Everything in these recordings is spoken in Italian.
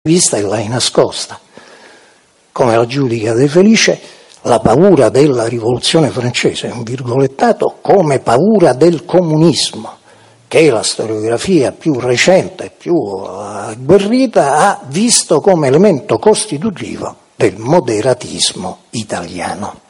vista e l'hai nascosta. Come la giudica De Felice, la paura della rivoluzione francese, un virgolettato, come paura del comunismo, che la storiografia più recente, più agguerrita, ha visto come elemento costitutivo del moderatismo italiano.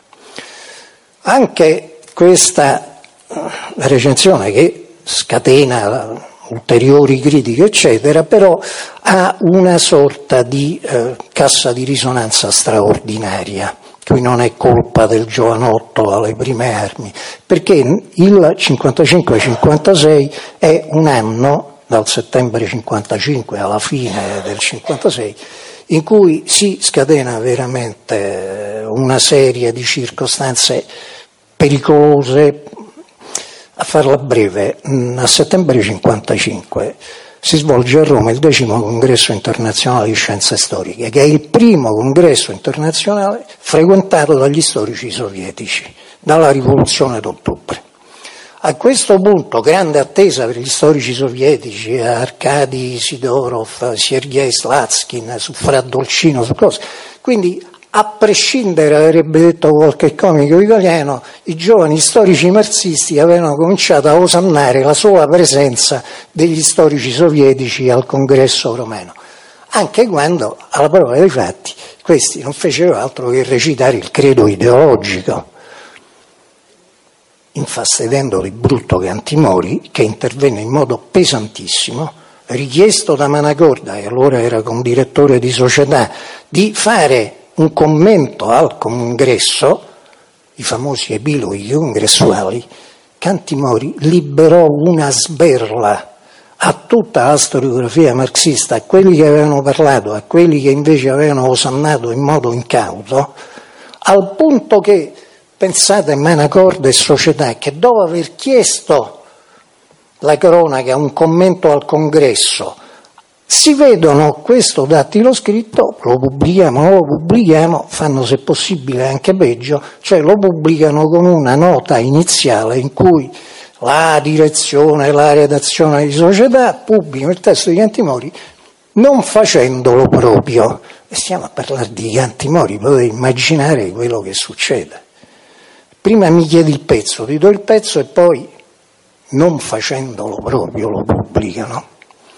Anche questa recensione, che scatena ulteriori critiche eccetera, però ha una sorta di cassa di risonanza straordinaria. Qui non è colpa del giovanotto alle prime armi, perché il 55-56 è un anno, dal settembre 55 alla fine del 56, in cui si scatena veramente una serie di circostanze pericolose. A farla breve, a settembre 55 si svolge a Roma il 10° congresso internazionale di scienze storiche, che è il primo congresso internazionale frequentato dagli storici sovietici, dalla rivoluzione d'ottobre. A questo punto, grande attesa per gli storici sovietici, Arkady Sidorov, Sergei Slatskin, su Fra Dolcino, su cose. Quindi, a prescindere, avrebbe detto qualche comico italiano, i giovani storici marxisti avevano cominciato a osannare la sola presenza degli storici sovietici al congresso romeno, anche quando, alla prova dei fatti, questi non fecero altro che recitare il credo ideologico, infastidendo di brutto Cantimori, che intervenne in modo pesantissimo, richiesto da Manacorda, che allora era condirettore di Società, di fare un commento al congresso, i famosi epiloghi congressuali. Cantimori liberò una sberla a tutta la storiografia marxista, a quelli che avevano parlato, a quelli che invece avevano osannato in modo incauto, al punto che, pensate, Manacorda e Società, che dopo aver chiesto la cronaca, un commento al congresso, si vedono questo dattilo scritto, lo pubblichiamo, fanno se possibile anche peggio, cioè lo pubblicano con una nota iniziale in cui la direzione, la redazione di Società pubblicano il testo di Cantimori non facendolo proprio. E stiamo a parlare di Cantimori, potete immaginare quello che succede. Prima mi chiedi il pezzo, ti do il pezzo e poi, non facendolo proprio, lo pubblicano.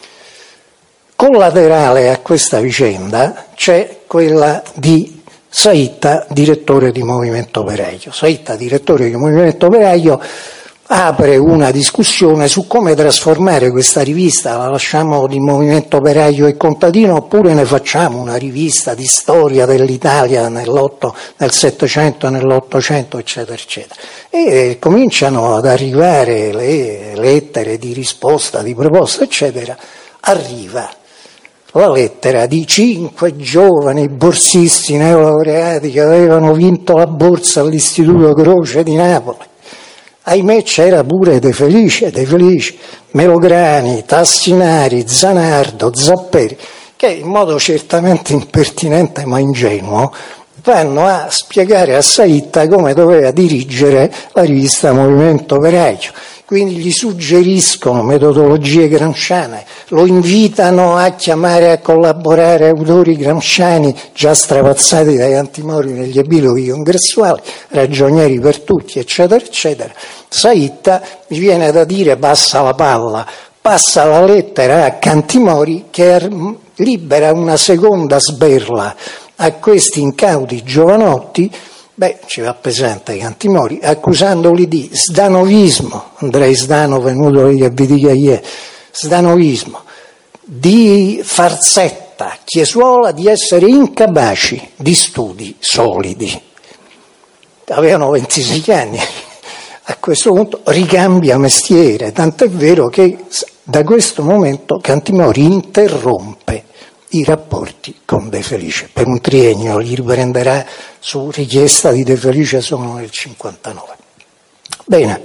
Collaterale a questa vicenda c'è quella di Saitta, direttore di Movimento Operaio. Saitta, direttore di Movimento Operaio, apre una discussione su come trasformare questa rivista, la lasciamo di Movimento Operaio e Contadino oppure ne facciamo una rivista di storia dell'Italia nel Settecento, nell'Ottocento, eccetera, eccetera. E cominciano ad arrivare le lettere di risposta, di proposta, eccetera. Arriva la lettera di 5 giovani borsisti neolaureati che avevano vinto la borsa all'Istituto Croce di Napoli. Ahimè c'era pure De Felice, Melograni, Tassinari, Zanardo, Zapperi, che in modo certamente impertinente ma ingenuo vanno a spiegare a Saitta come doveva dirigere la rivista Movimento Operaio. Quindi gli suggeriscono metodologie gramsciane, lo invitano a chiamare a collaborare autori gramsciani già stravazzati dai Cantimori negli epiloghi congressuali, ragionieri per tutti, eccetera, eccetera. Saitta, mi viene da dire, passa la palla, passa la lettera a Cantimori che libera una seconda sberla a questi incauti giovanotti. Ci va pesante Cantimori, accusandoli di sdanovismo, Andrei Zdano venuto lì a vi dica chi è, sdanovismo, di farsetta, chiesuola, di essere incapaci di studi solidi. Avevano 26 anni, a questo punto ricambia mestiere, tant'è vero che da questo momento Cantimori interrompe i rapporti con De Felice. Per un triennio li riprenderà su richiesta di De Felice solo nel 59. Bene,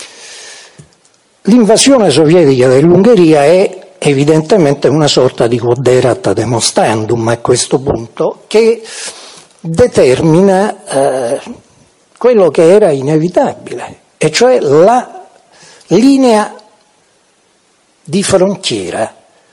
l'invasione sovietica dell'Ungheria è evidentemente una sorta di quoderat demonstrandum a questo punto, che determina quello che era inevitabile, e cioè la linea di frontiera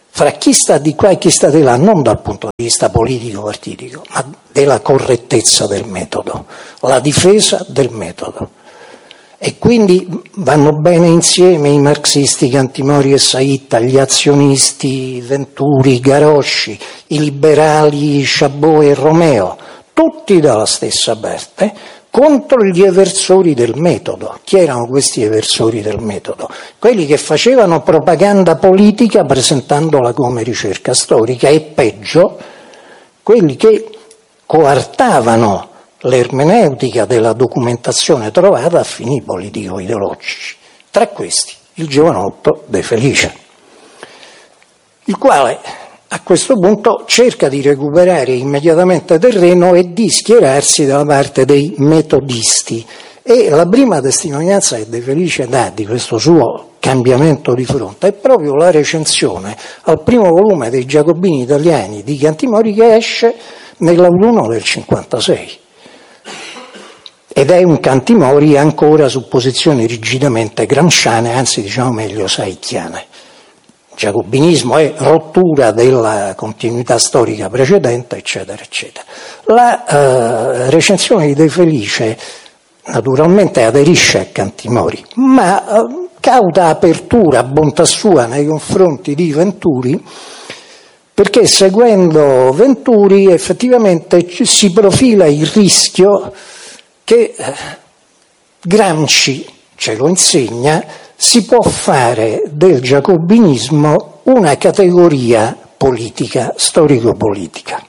fra chi sta di qua e chi sta di là, non dal punto di vista politico-partitico, ma della correttezza del metodo, la difesa del metodo. E quindi vanno bene insieme i marxisti Cantimori e Saitta, gli azionisti Venturi, Garosci, i liberali Chabot e Romeo, tutti dalla stessa parte, contro gli eversori del metodo. Chi erano questi eversori del metodo? Quelli che facevano propaganda politica presentandola come ricerca storica, e peggio, quelli che coartavano l'ermeneutica della documentazione trovata a fini politico-ideologici. Tra questi il giovanotto De Felice, il quale a questo punto cerca di recuperare immediatamente terreno e di schierarsi dalla parte dei metodisti. E la prima testimonianza che De Felice dà di questo suo cambiamento di fronte è proprio la recensione al primo volume dei Giacobini italiani di Cantimori, che esce nell'autunno del 56. Ed è un Cantimori ancora su posizioni rigidamente gramsciane, anzi diciamo meglio saittiane. Giacobinismo è rottura della continuità storica precedente, eccetera, eccetera. La recensione di De Felice naturalmente aderisce a Cantimori, ma cauta apertura, bontà sua nei confronti di Venturi, perché seguendo Venturi effettivamente si profila il rischio che Gramsci ce lo insegna, si può fare del giacobinismo una categoria politica, storico-politica.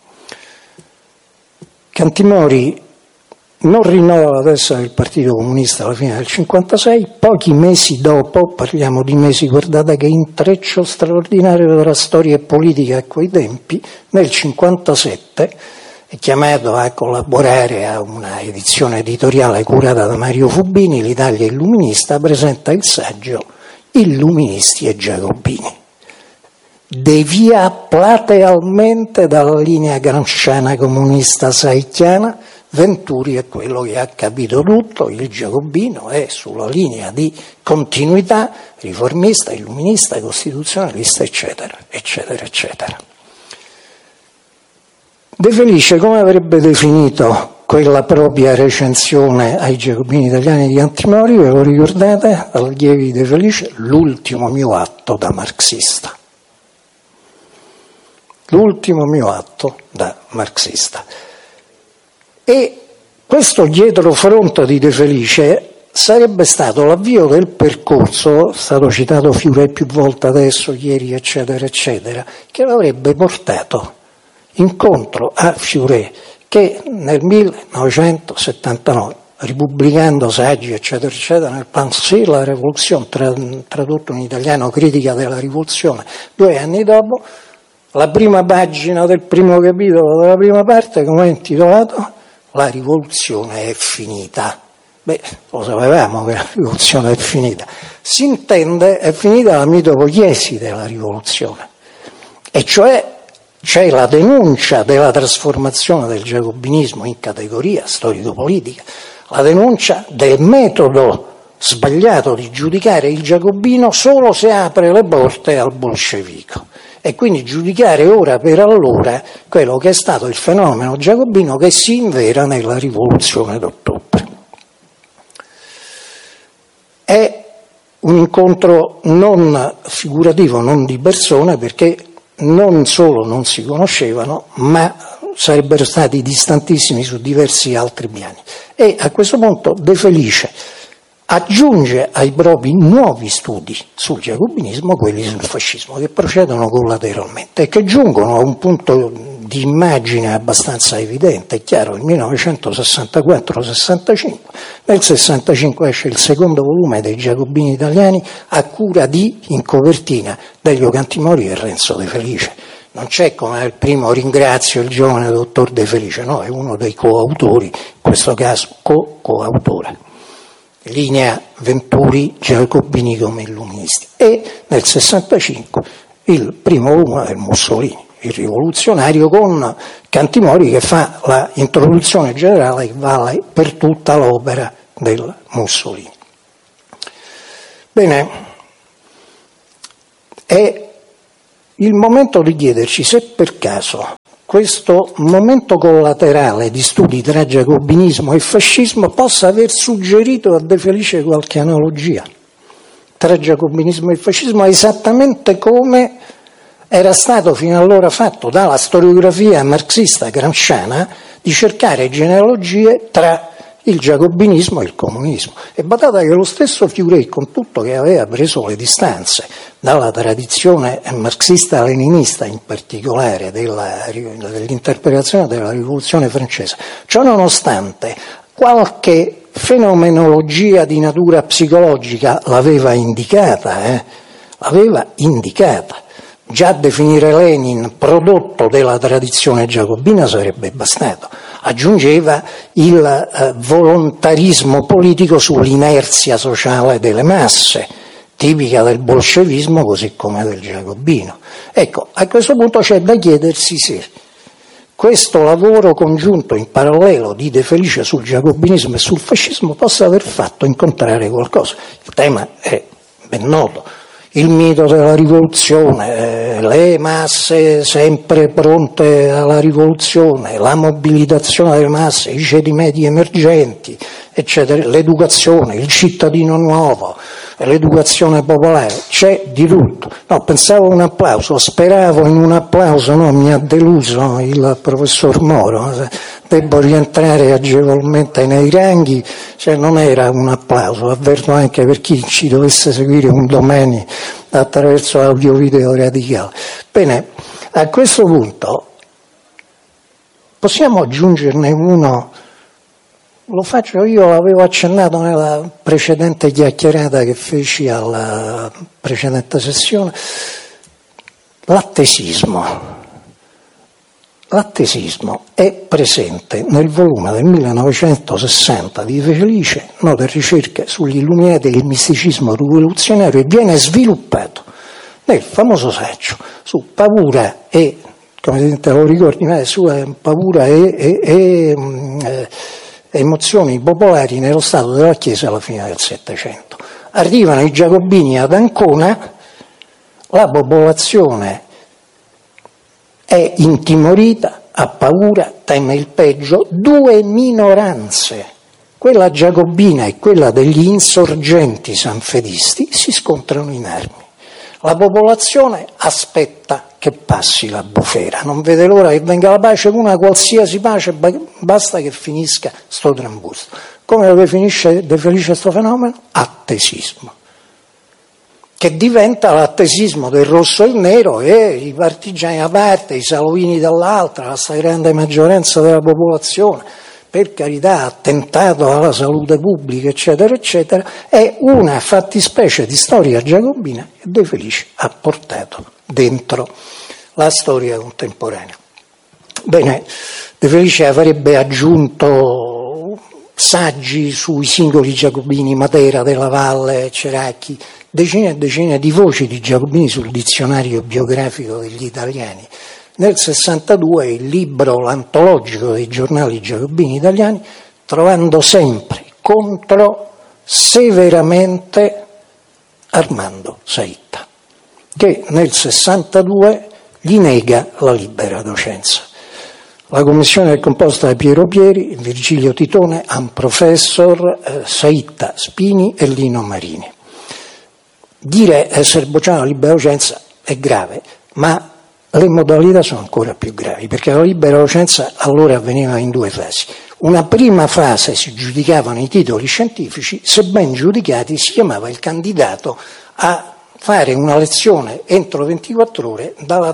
Cantimori non rinnova la testa del Partito Comunista alla fine del 56, pochi mesi dopo, parliamo di mesi, guardate che intreccio straordinario tra storia e politica a quei tempi, nel 57 è chiamato a collaborare a una edizione editoriale curata da Mario Fubini, l'Italia Illuminista, presenta il saggio Illuministi e Giacobini. Devia platealmente dalla linea gramsciana comunista saittiana. Venturi è quello che ha capito tutto, il giacobino è sulla linea di continuità riformista, illuminista, costituzionalista, eccetera, eccetera, eccetera. De Felice come avrebbe definito quella propria recensione ai Giacobini italiani di Cantimori, ve lo ricordate? Allievi De Felice, l'ultimo mio atto da marxista. L'ultimo mio atto da marxista. E questo dietrofront di De Felice sarebbe stato l'avvio del percorso, è stato citato Fiuret più volte adesso, ieri, eccetera, eccetera, che l'avrebbe portato incontro a Fiuret, che nel 1979, ripubblicando saggi, eccetera, eccetera, nel Pensée, la rivoluzione, tradotto in italiano Critica della rivoluzione, 2 anni dopo, la prima pagina del primo capitolo della prima parte, come è intitolato? La rivoluzione è finita. Beh, lo sapevamo che la rivoluzione è finita. Si intende, è finita la mitopoiesi della rivoluzione. E cioè c'è la denuncia della trasformazione del giacobinismo in categoria storico-politica, la denuncia del metodo sbagliato di giudicare il giacobino solo se apre le porte al bolscevico. E quindi giudicare ora per allora quello che è stato il fenomeno giacobino che si invera nella rivoluzione d'ottobre. È un incontro non figurativo, non di persone, perché non solo non si conoscevano, ma sarebbero stati distantissimi su diversi altri piani. E a questo punto De Felice aggiunge ai propri nuovi studi sul giacobinismo quelli sul fascismo, che procedono collateralmente e che giungono a un punto di immagine abbastanza evidente. È chiaro, nel 1964-65, nel 65 esce il secondo volume dei Giacobini italiani a cura di, in copertina, Delio Cantimori e Renzo De Felice. Non c'è come nel primo ringrazio il giovane dottor De Felice, no, è uno dei coautori, in questo caso coautore. Linea Venturi, Giacobini come illuministi. E nel 65 il primo volume del Mussolini, il rivoluzionario, con Cantimori che fa la introduzione generale che vale per tutta l'opera del Mussolini. Bene, è il momento di chiederci se per caso questo momento collaterale di studi tra giacobinismo e fascismo possa aver suggerito a De Felice qualche analogia tra giacobinismo e fascismo, esattamente come era stato fino allora fatto dalla storiografia marxista gramsciana di cercare genealogie tra il giacobinismo e il comunismo. E badate che lo stesso Fiuret, con tutto che aveva preso le distanze dalla tradizione marxista-leninista, in particolare dell'interpretazione della rivoluzione francese, ciò nonostante qualche fenomenologia di natura psicologica l'aveva indicata. Già definire Lenin prodotto della tradizione giacobina sarebbe bastato. Aggiungeva il volontarismo politico sull'inerzia sociale delle masse, tipica del bolscevismo così come del giacobino. Ecco, a questo punto c'è da chiedersi se questo lavoro congiunto in parallelo di De Felice sul giacobinismo e sul fascismo possa aver fatto incontrare qualcosa. Il tema è ben noto. Il mito della rivoluzione, le masse sempre pronte alla rivoluzione, la mobilitazione delle masse, i ceti medi emergenti, eccetera, l'educazione, il cittadino nuovo, l'educazione popolare, c'è di tutto. No, pensavo un applauso, speravo in un applauso, no, mi ha deluso il professor Moro, devo rientrare agevolmente nei ranghi, cioè non era un applauso, avverto anche per chi ci dovesse seguire un domani attraverso audio video radicale. Bene, a questo punto possiamo aggiungerne uno. Lo faccio io, l'avevo accennato nella precedente chiacchierata che feci alla precedente sessione, l'attesismo. L'attesismo è presente nel volume del 1960 di De Felice, Note e ricerche sugli illuminati e il misticismo rivoluzionario, e viene sviluppato nel famoso saggio su paura e, come te lo ricordi, su paura e emozioni popolari nello stato della Chiesa alla fine del Settecento. Arrivano i giacobini ad Ancona, la popolazione è intimorita, ha paura, teme il peggio. Due minoranze, quella giacobina e quella degli insorgenti sanfedisti, si scontrano in armi. La popolazione aspetta che passi la bufera, non vede l'ora che venga la pace, una qualsiasi pace, basta che finisca sto trambusto. Come lo definisce De Felice questo fenomeno? Attesismo, che diventa l'attesismo del rosso e il nero, e i partigiani da parte, i salovini dall'altra, la stragrande maggioranza della popolazione, per carità, attentato alla salute pubblica, eccetera, eccetera, è una fattispecie di storia giacobina che De Felice ha portato dentro la storia contemporanea. Bene, De Felice avrebbe aggiunto saggi sui singoli giacobini, Matera, Della Valle, Ceracchi, decine e decine di voci di giacobini sul dizionario biografico degli italiani. Nel 62 il libro, l'antologico dei giornali giacobini italiani, trovando sempre contro severamente Armando Saitta, che nel 62 gli nega la libera docenza. La commissione è composta da Piero Pieri, Virgilio Titone, un professor, Saitta, Spini e Lino Marini. Dire essere bocciata la libera docenza è grave, ma le modalità sono ancora più gravi, perché la libera docenza allora avveniva in due fasi. Una prima fase si giudicavano i titoli scientifici, se ben giudicati si chiamava il candidato a fare una lezione entro 24 ore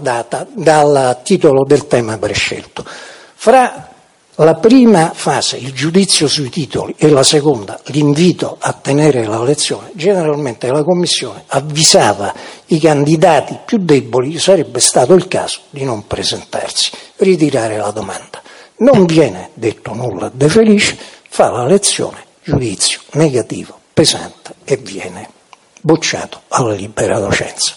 dal titolo del tema prescelto. Fra la prima fase, il giudizio sui titoli, e la seconda, l'invito a tenere la lezione, generalmente la commissione avvisava i candidati più deboli, sarebbe stato il caso di non presentarsi, ritirare la domanda. Non viene detto nulla a De Felice, fa la lezione, giudizio negativo, pesante, e viene bocciato alla libera docenza.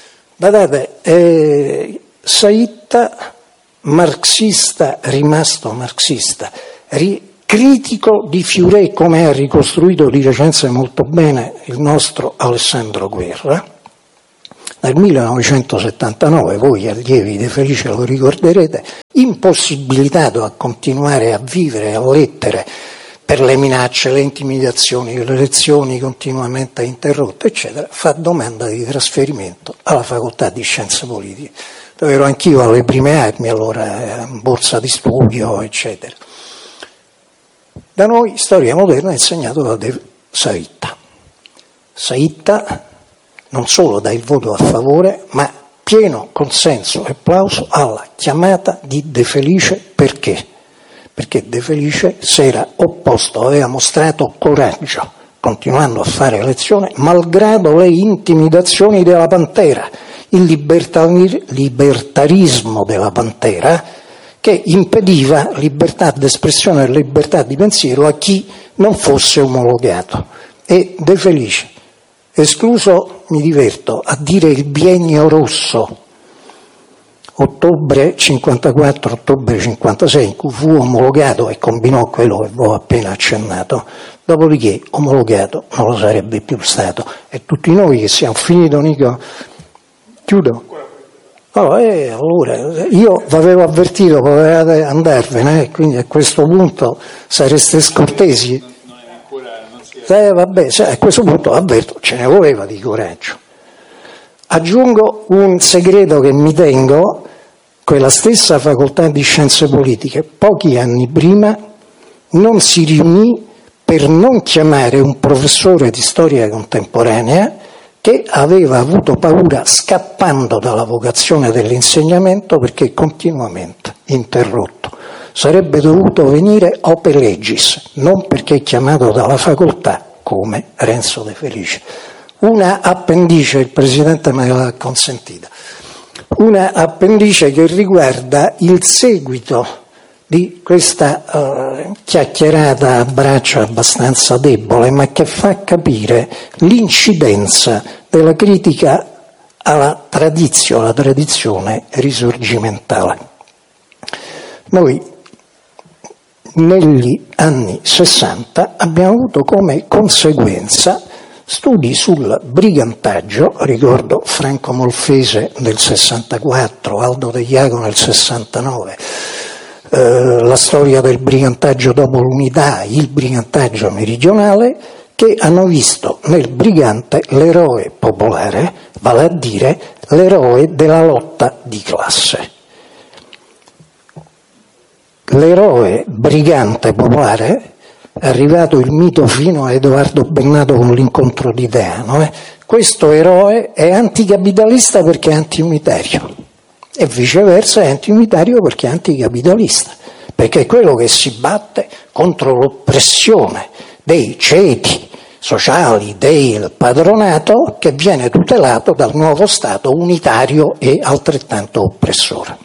Badate, Saitta, marxista, rimasto marxista, critico di Fiuret, come ha ricostruito di recente molto bene il nostro Alessandro Guerra, nel 1979, voi allievi De Felice lo ricorderete, impossibilitato a continuare a vivere a lettere per le minacce, le intimidazioni, le lezioni continuamente interrotte, eccetera, fa domanda di trasferimento alla facoltà di Scienze Politiche, dove ero anch'io alle prime armi, allora borsa di studio, eccetera. Da noi storia moderna è insegnato da De Saitta. Saitta non solo dà il voto a favore, ma pieno consenso e applauso alla chiamata di De Felice. Perché? Perché De Felice si era opposto, aveva mostrato coraggio, continuando a fare lezione, malgrado le intimidazioni della Pantera, il libertarismo della Pantera, che impediva libertà d'espressione e libertà di pensiero a chi non fosse omologato. E De Felice, escluso, mi diverto, a dire il biennio rosso, ottobre 54, ottobre 56, in cui fu omologato e combinò quello che vi ho appena accennato, dopodiché omologato non lo sarebbe più stato. E tutti noi che siamo finito, Nico, chiudo. Allora, io vi avevo avvertito, potevate andarvene, quindi a questo punto sareste scortesi. Vabbè, a questo punto avverto, ce ne voleva di coraggio. Aggiungo un segreto che mi tengo: quella stessa facoltà di Scienze Politiche, pochi anni prima, non si riunì per non chiamare un professore di storia contemporanea che aveva avuto paura, scappando dalla vocazione dell'insegnamento, perché continuamente interrotto. Sarebbe dovuto venire ope legis, non perché chiamato dalla facoltà, come Renzo De Felice. Una appendice, il Presidente me l'ha consentita, una appendice che riguarda il seguito di questa chiacchierata a braccia abbastanza debole, ma che fa capire l'incidenza della critica alla tradizione risorgimentale. Noi negli anni 60 abbiamo avuto come conseguenza studi sul brigantaggio, ricordo Franco Molfese nel 64, Aldo De Iago nel 69, la storia del brigantaggio dopo l'unità, il brigantaggio meridionale, che hanno visto nel brigante l'eroe popolare, vale a dire l'eroe della lotta di classe. L'eroe brigante popolare, è arrivato il mito fino a Edoardo Bennato con l'incontro di Teano, questo eroe è anticapitalista perché è antiunitario e viceversa è antiunitario perché è anticapitalista, perché è quello che si batte contro l'oppressione dei ceti sociali del padronato, che viene tutelato dal nuovo Stato unitario e altrettanto oppressore.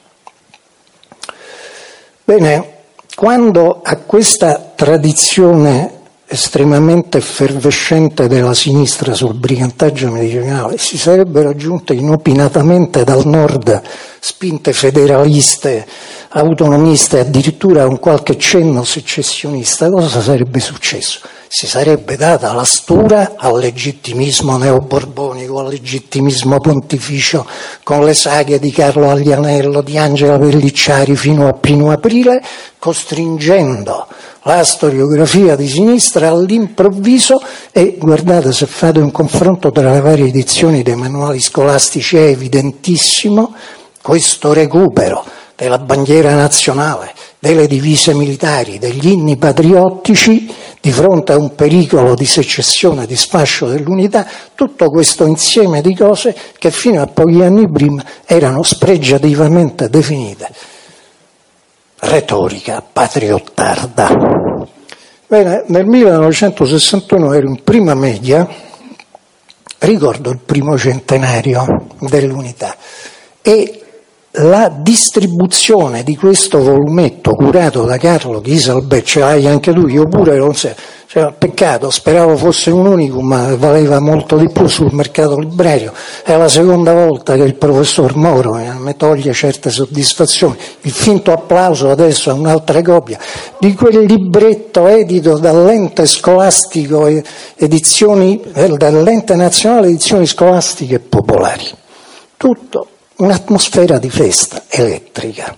Bene, quando a questa tradizione estremamente effervescente della sinistra sul brigantaggio meridionale si sarebbero aggiunte inopinatamente dal nord spinte federaliste, autonomiste, addirittura un qualche cenno secessionista, cosa sarebbe successo? Si sarebbe data la stura al legittimismo neoborbonico, al legittimismo pontificio, con le saghe di Carlo Aglianello, di Angela Pellicciari fino a Pino Aprile, costringendo la storiografia di sinistra all'improvviso. E guardate, se fate un confronto tra le varie edizioni dei manuali scolastici è evidentissimo questo recupero della bandiera nazionale, delle divise militari, degli inni patriottici di fronte a un pericolo di secessione, di sfascio dell'unità, tutto questo insieme di cose che fino a pochi anni prima erano spregiativamente definite retorica patriottarda. Bene, nel 1961 ero in prima media, ricordo il primo centenario dell'unità e la distribuzione di questo volumetto curato da Carlo Ghisalbert, ce l'hai anche tu, io pure non so, cioè, peccato, speravo fosse un unicum, ma valeva molto di più sul mercato librario. È la seconda volta che il professor Moro mi toglie certe soddisfazioni. Il finto applauso adesso è un'altra copia di quel libretto edito dall'ente scolastico dall'ente nazionale edizioni scolastiche popolari. tutto un'atmosfera di festa elettrica.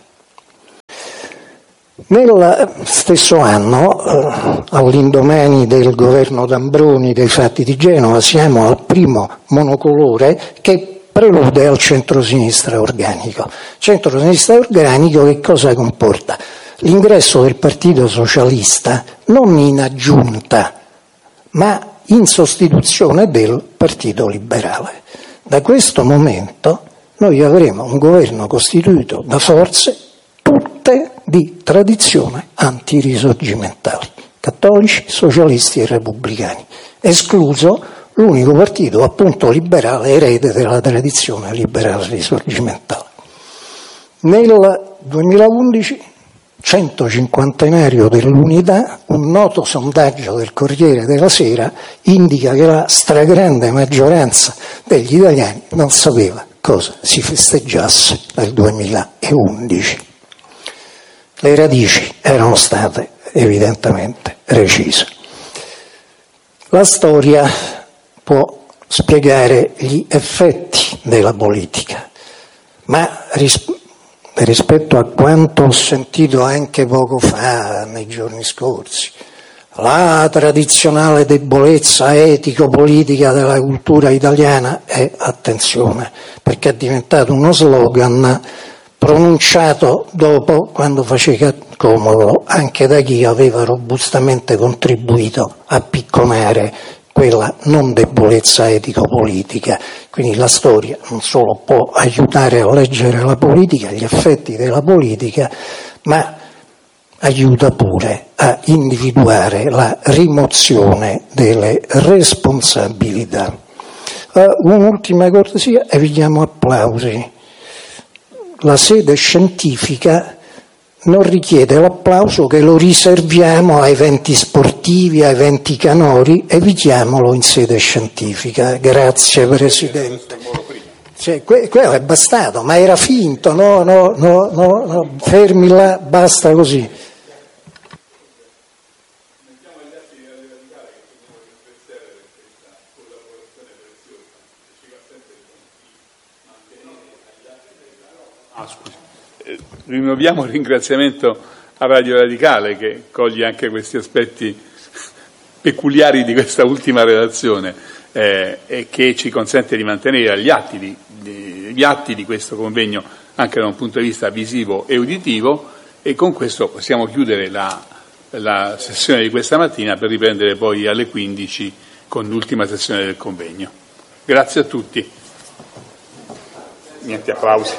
Nel stesso anno, all'indomani del governo D'Ambroni dei fatti di Genova, siamo al primo monocolore che prelude al centrosinistra organico. Centrosinistra organico che cosa comporta? L'ingresso del Partito Socialista non in aggiunta, ma in sostituzione del Partito Liberale. Da questo momento noi avremo un governo costituito da forze tutte di tradizione antirisorgimentale, cattolici, socialisti e repubblicani, escluso l'unico partito appunto liberale, erede della tradizione liberale risorgimentale. Nel 2011, 150° dell'Unità, un noto sondaggio del Corriere della Sera indica che la stragrande maggioranza degli italiani non sapeva cosa si festeggiasse nel 2011. Le radici erano state evidentemente recise. La storia può spiegare gli effetti della politica, ma rispetto a quanto ho sentito anche poco fa, nei giorni scorsi, la tradizionale debolezza etico-politica della cultura italiana è, attenzione, perché è diventato uno slogan pronunciato dopo, quando faceva comodo, anche da chi aveva robustamente contribuito a picconare quella non debolezza etico-politica. Quindi la storia non solo può aiutare a leggere la politica, gli effetti della politica, ma aiuta pure a individuare la rimozione delle responsabilità. Un'ultima cortesia, evitiamo applausi. La sede scientifica non richiede l'applauso, che lo riserviamo a eventi sportivi, a eventi canori, evitiamolo in sede scientifica. Grazie Presidente. Cioè, quello è bastato, ma era finto, no, fermi là, basta così. Rinnoviamo il ringraziamento a Radio Radicale, che coglie anche questi aspetti peculiari di questa ultima relazione e che ci consente di mantenere gli atti di questo convegno anche da un punto di vista visivo e uditivo, e con questo possiamo chiudere la sessione di questa mattina per riprendere poi alle 15 con l'ultima sessione del convegno. Grazie a tutti. Niente applausi.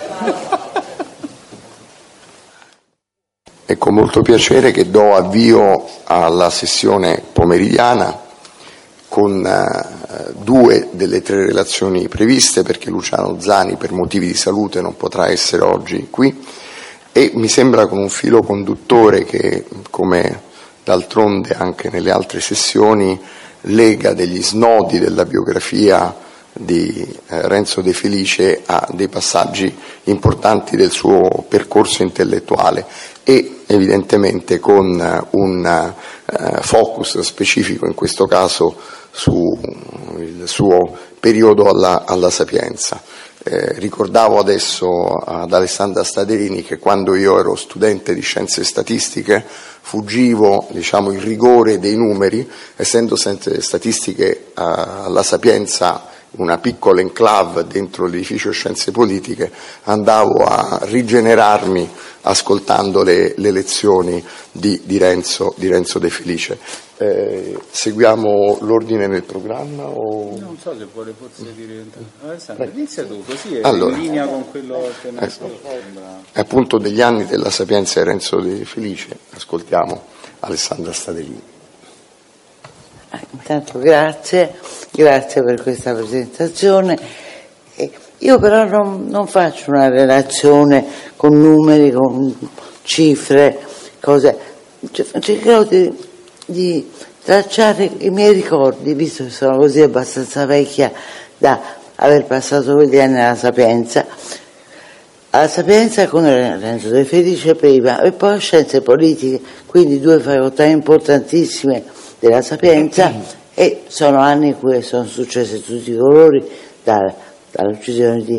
È con molto piacere che do avvio alla sessione pomeridiana con 2 delle 3 relazioni previste, perché Luciano Zani per motivi di salute non potrà essere oggi qui, e mi sembra con un filo conduttore che, come d'altronde anche nelle altre sessioni, lega degli snodi della biografia di Renzo De Felice a dei passaggi importanti del suo percorso intellettuale, e evidentemente con un focus specifico in questo caso sul suo periodo alla Sapienza. Ricordavo adesso ad Alessandra Staderini che quando io ero studente di scienze statistiche fuggivo, il rigore dei numeri, essendo scienze statistiche alla Sapienza una piccola enclave dentro l'edificio Scienze Politiche, andavo a rigenerarmi ascoltando le lezioni di Renzo De Felice. Seguiamo l'ordine nel programma o... Non so se vuole forse dire... Alessandro, inizia tu, così è allora, in linea con quello che mi appunto degli anni della Sapienza e Renzo De Felice. Ascoltiamo Alessandra Staderini. Intanto grazie per questa presentazione. Io però non faccio una relazione con numeri, con cifre, cose. Cercherò di tracciare i miei ricordi, visto che sono così abbastanza vecchia da aver passato quegli anni alla Sapienza. Alla Sapienza con Renzo De Felice prima e poi Scienze Politiche, quindi 2 facoltà importantissime della Sapienza, e sono anni in cui sono successi tutti i colori, dall'uccisione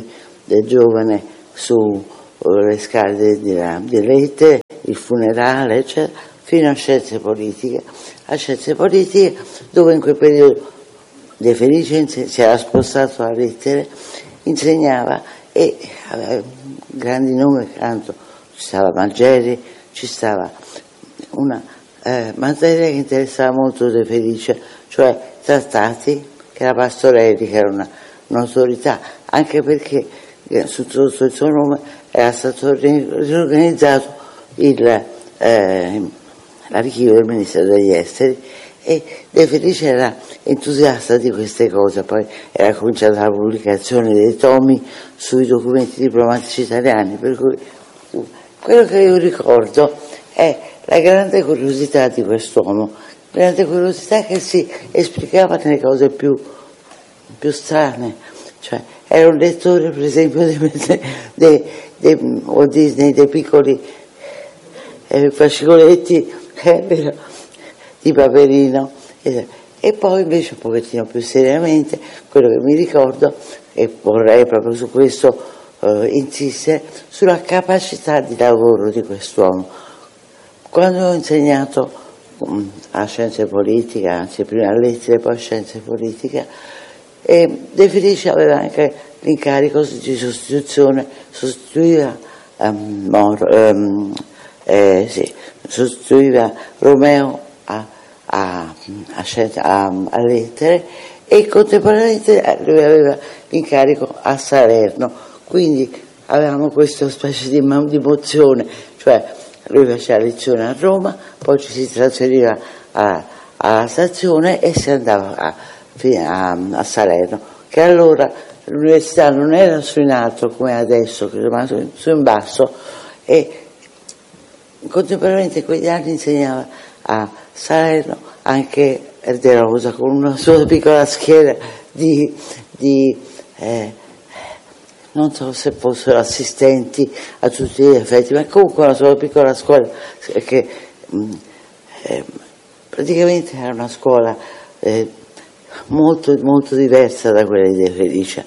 del giovane sulle scale di Lettere, il funerale, eccetera, fino a scienze politiche. A scienze politiche, dove in quel periodo De Felice si era spostato a Lettere, insegnava e aveva grandi nomi accanto, ci stava Malgeri, ci stava una materia che interessava molto De Felice, cioè trattati, che era Pastorelli, che era un'autorità, anche perché sotto il suo nome era stato riorganizzato l'archivio del Ministero degli Esteri, e De Felice era entusiasta di queste cose. Poi era cominciata la pubblicazione dei tomi sui documenti diplomatici italiani, per cui quello che io ricordo è la grande curiosità di quest'uomo, grande curiosità che si esplicava nelle cose più strane. Cioè, era un lettore, per esempio, Walt Disney, dei piccoli fascicoletti di Paperino, e poi invece un pochettino più seriamente quello che mi ricordo, e vorrei proprio su questo insistere, sulla capacità di lavoro di quest'uomo. Quando ho insegnato a scienze politiche, anzi prima a lettere poi a scienze politiche, De Felice aveva anche l'incarico di sostituzione, sostituiva Romeo a lettere, e contemporaneamente lui aveva l'incarico a Salerno, quindi avevamo questa specie di mozione, cioè lui faceva lezione a Roma, poi ci si trasferiva alla stazione e si andava a Salerno, che allora l'università non era su in alto come adesso, ma su in basso, e contemporaneamente in quegli anni insegnava a Salerno anche De Rosa, con una sua piccola schiera di non so se fossero assistenti a tutti gli effetti, ma comunque una sua piccola scuola che praticamente era una scuola molto, molto diversa da quella di De Felice.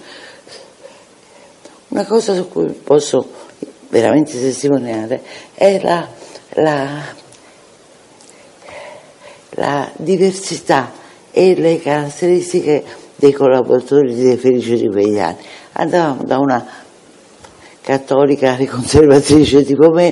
Una cosa su cui posso veramente testimoniare è la diversità e le caratteristiche dei collaboratori di De Felice di quegli anni. Andavamo da una cattolica riconservatrice tipo me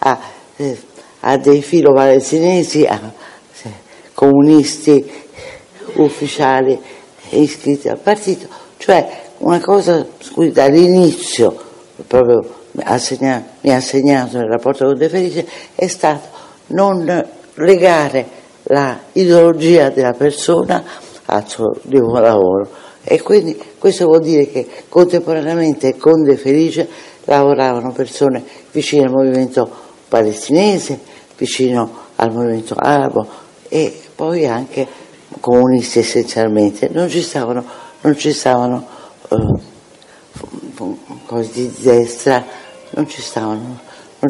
a dei filo-palestinesi, a comunisti ufficiali iscritti al partito, cioè una cosa su cui dall'inizio proprio mi ha segnato nel rapporto con De Felice è stato non legare la ideologia della persona al suo lavoro, e quindi questo vuol dire che contemporaneamente con De Felice lavoravano persone vicine al movimento palestinese, vicino al movimento arabo, e poi anche comunisti essenzialmente. Non ci stavano cose di destra, non ci stavano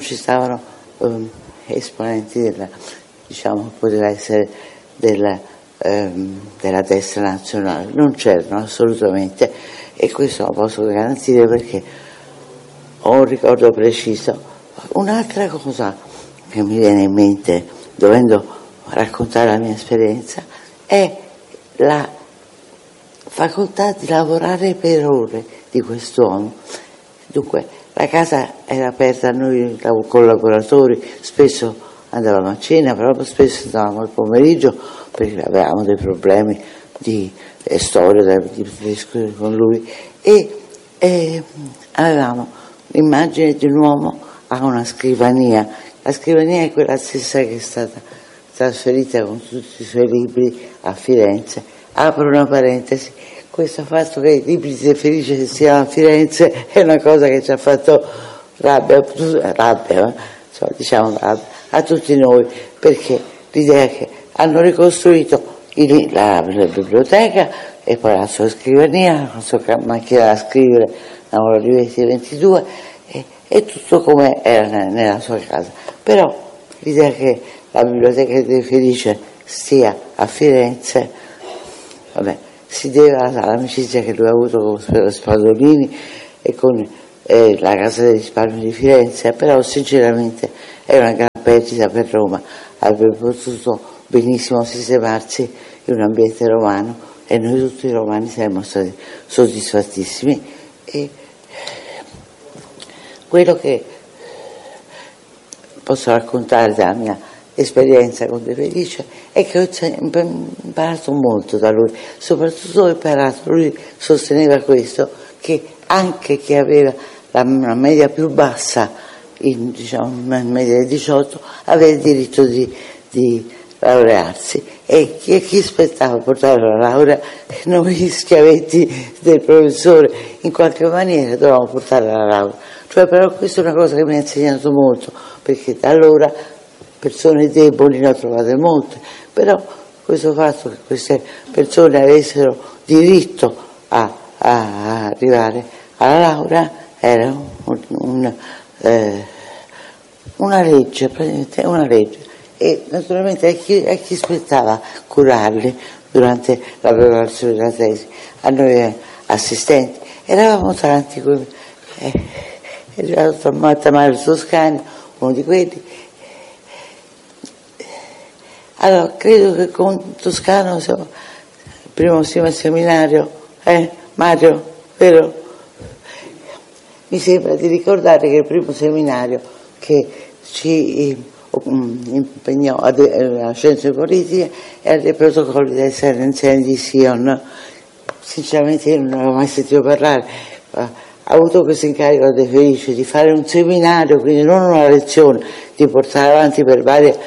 esponenti della, diciamo, poteva essere della destra nazionale, non c'erano assolutamente, e questo lo posso garantire perché ho un ricordo preciso. Un'altra cosa che mi viene in mente dovendo raccontare la mia esperienza è la facoltà di lavorare per ore di quest'uomo. Dunque la casa era aperta a noi collaboratori, spesso andavamo a cena, però spesso andavamo al pomeriggio perché avevamo dei problemi di storia di discutere con lui, e avevamo l'immagine di un uomo a una scrivania. La scrivania è quella stessa che è stata trasferita con tutti i suoi libri a Firenze. Apro una parentesi: questo fatto che i libri di De Felice siano a Firenze è una cosa che ci ha fatto rabbia, diciamo a tutti noi, perché l'idea che hanno ricostruito la biblioteca e poi la sua scrivania, la sua macchina da scrivere, la Olivetti 22, e tutto come era nella sua casa. Però l'idea che la biblioteca di De Felice stia a Firenze, vabbè, si deve all'amicizia che lui ha avuto con Spadolini, e con la Casa dei Risparmi di Firenze, però sinceramente è una gran perdita per Roma. Avrebbe potuto benissimo sistemarsi in un ambiente romano e noi tutti i romani saremmo stati soddisfattissimi. E quello che posso raccontare dalla mia esperienza con De Felice è che ho imparato molto da lui, soprattutto ho imparato, lui sosteneva questo, che anche chi aveva una media più bassa, una media di 18, aveva il diritto di laurearsi, e chi aspettava portare la laurea, noi schiavetti del professore in qualche maniera dovevamo portare la laurea. Però questa è una cosa che mi ha insegnato molto, perché da allora persone deboli ne ho trovate molte, però questo fatto che queste persone avessero diritto a arrivare alla laurea era una legge, praticamente una legge, e naturalmente a chi aspettava curarli durante la preparazione della tesi, a noi assistenti, eravamo tanti, è arrivato Mario Toscani, uno di quelli. Allora, credo che con Toscano siamo il primo seminario, Mario, vero? Mi sembra di ricordare che il primo seminario che ci impegnò a scienze politiche era dei protocolli del Silence di Sion. Sinceramente io non avevo mai sentito parlare. Ha avuto questo incarico De Felice di fare un seminario, quindi non una lezione, di portare avanti per varie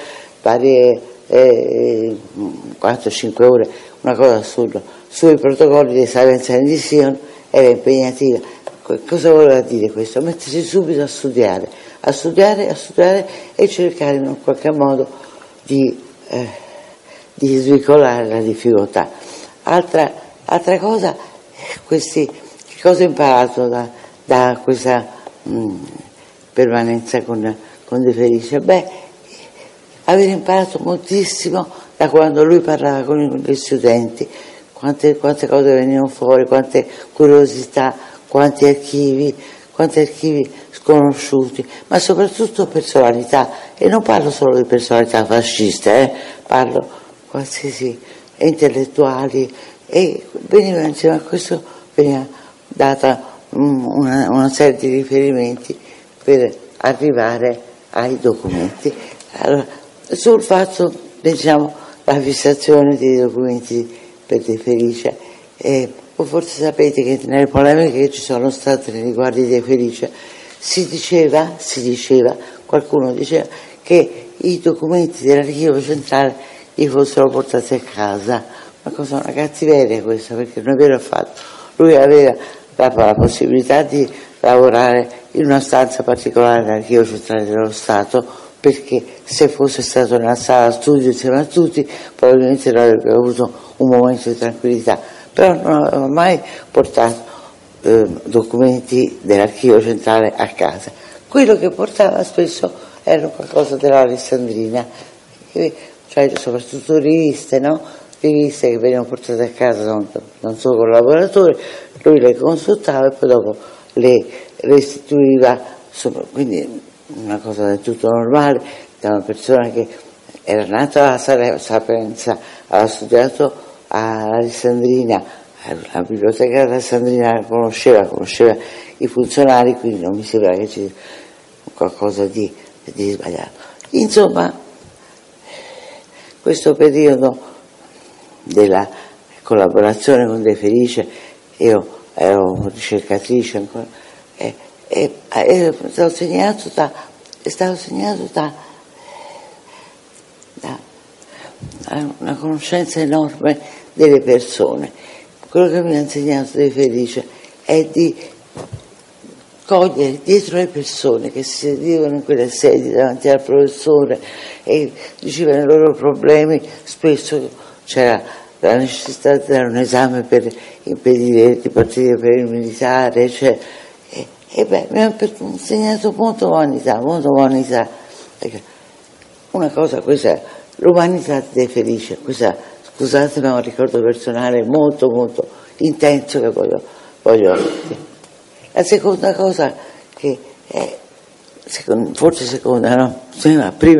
4-5 ore una cosa assurda sui protocolli dei Silence di Sion. Era impegnativa. Cosa voleva dire questo? Mettersi subito a studiare e cercare in qualche modo di svicolare la difficoltà. Altra cosa, che cosa ho imparato da questa permanenza con De Felice? Aver imparato moltissimo da quando lui parlava con gli studenti, quante cose venivano fuori, quante curiosità, quanti archivi sconosciuti, ma soprattutto personalità, e non parlo solo di personalità fasciste, parlo qualsiasi intellettuali, e veniva insieme a questo veniva data una serie di riferimenti per arrivare ai documenti. Allora, sul fatto, la fissazione dei documenti per De Felice, o forse sapete che nelle polemiche che ci sono state nei riguardi di De Felice si diceva, qualcuno diceva che i documenti dell'archivio centrale gli fossero portati a casa. Una cattiveria questa, perché non è vero affatto. Lui aveva la possibilità di lavorare in una stanza particolare dell'archivio centrale dello Stato, perché se fosse stato nella sala studio insieme a tutti probabilmente non avrebbe avuto un momento di tranquillità, però non aveva mai portato documenti dell'archivio centrale a casa. Quello che portava spesso era qualcosa dell'Alessandrina, cioè soprattutto riviste, no? Riviste che venivano portate a casa da un suo collaboratore, lui le consultava e poi dopo le restituiva, quindi una cosa del tutto normale da una persona che era nata a Sapienza, aveva studiato all'Alessandrina, la biblioteca dell'Alessandrina la conosceva i funzionari, quindi non mi sembra che ci sia qualcosa di sbagliato. Insomma, questo periodo della collaborazione con De Felice, io ero ricercatrice ancora, è stato segnato da una conoscenza enorme delle persone. Quello che mi ha insegnato De Felice è di cogliere dietro le persone che si sedevano in quelle sedie davanti al professore e dicevano i loro problemi. Spesso c'era la necessità di dare un esame per impedire di partire per il militare, mi ha insegnato molto umanità. Una cosa, questa è l'umanità di De Felice, questa, scusate, ma è un ricordo personale molto molto intenso che voglio La seconda cosa che è, forse seconda, no? Prima